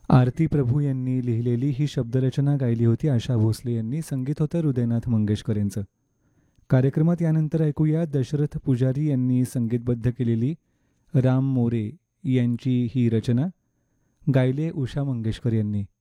आरती प्रभू यांनी लिहिलेली ही शब्दरचना गायली होती आशा भोसले यांनी. संगीत होतं हृदयनाथ मंगेशकर यांचं. कार्यक्रमात यानंतर ऐकूया दशरथ पुजारी यांनी संगीतबद्ध केलेली राम मोरे यांची ही रचना. गायले उषा मंगेशकर यांनी.